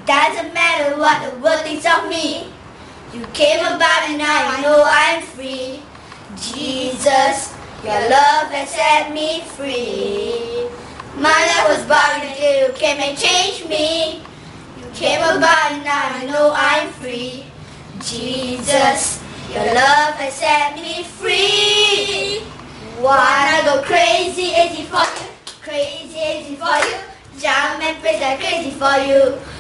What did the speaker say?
Doesn't matter what the world thinks of me. You came about and now I know I'm free. Jesus, your love has set me free. My life was bound until you came and changed me. You came about and now I know I'm free. Jesus, your love has set me free. Wanna go crazy, for you. Crazy, for you. Jump and praise like crazy for you.